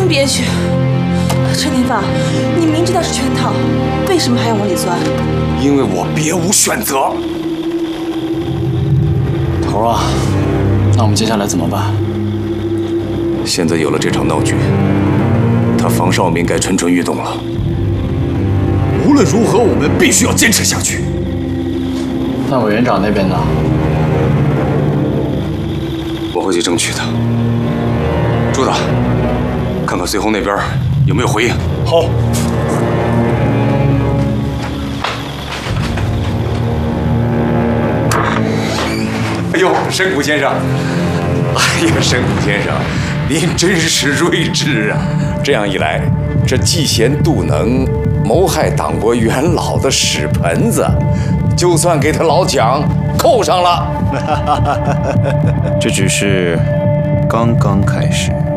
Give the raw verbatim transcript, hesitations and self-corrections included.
您别去，陈廷芳，你明知道是圈套，为什么还要往里钻？ 因为我别无选择。 头啊，那我们接下来怎么办？ 现在有了这场闹剧，他房少明该蠢蠢欲动了。无论如何，我们必须要坚持下去。 那委员长那边呢？ 我会去争取的。朱子，看看随红那边有没有回应。 好。 哎呦，申谷先生！哎呀，申谷先生，您真是睿智啊！这样一来，这嫉贤妒能、谋害党国元老的屎盆子，就算给他老蒋扣上了。 这只是刚刚开始。